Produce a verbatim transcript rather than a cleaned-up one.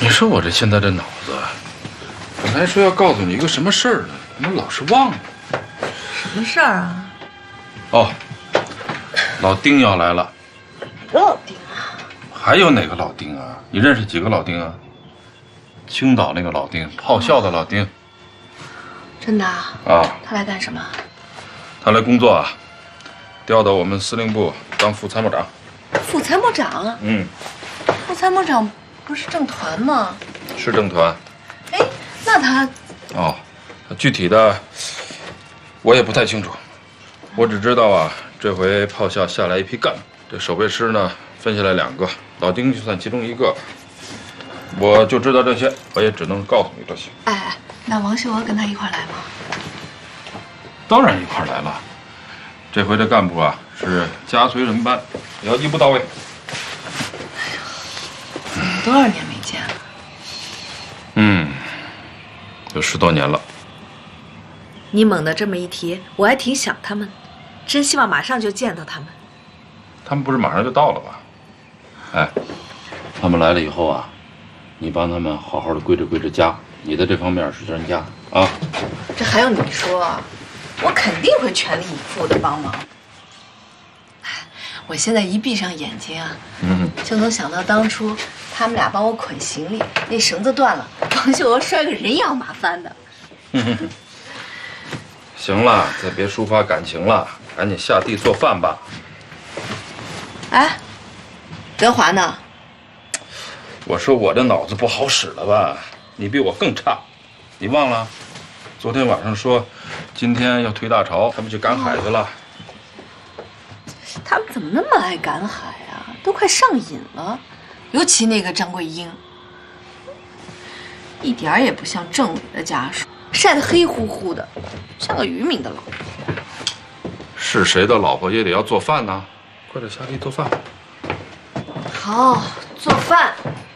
你说我这现在这脑子，本来说要告诉你一个什么事儿呢，怎么老是忘了？ 什么事儿啊？ 哦，老丁要来了。 哪个老丁啊？ 还有哪个老丁啊？你认识几个老丁啊？青岛那个老丁，炮校的老丁。 真的啊？ 啊。 他来干什么？ 他来工作啊，调到我们司令部当副参谋长。 副参谋长？ 嗯。 副参谋长不是政团吗？ 是政团。 哎，那他…… 哦，具体的我也不太清楚，我只知道啊，这回炮校下来一批干部，这守备师呢分下来两个，老丁就算其中一个。我就知道这些，我也只能告诉你这些。 哎哎，那王秀娥跟他一块来吗？ 当然一块来了。这回这干部啊是加随人班，也要一步到位。 哎呀，多少年没见了？ 嗯，有十多年了。 你猛地这么一提，我还挺想他们，真希望马上就见到他们。 他们不是马上就到了吗？哎，他们来了以后啊，你帮他们好好的归置归置家，你的这方面是专家啊。 这还用你说？我肯定会全力以赴的帮忙。我现在一闭上眼睛啊，嗯，就能想到当初他们俩帮我捆行李，那绳子断了，王秀娥摔个人仰马翻的。 行了，再别抒发感情了，赶紧下地做饭吧。 哎，德华呢？ 我说我这脑子不好使了吧？你比我更差，你忘了？昨天晚上说，今天要推大潮，他们去赶海去了。 他们怎么那么爱赶海啊？都快上瘾了，尤其那个张桂英，一点儿也不像政委的家属，晒得黑乎乎的，像个渔民的老婆。 是谁的老婆也得要做饭呢？快点下地做饭。 好，做饭。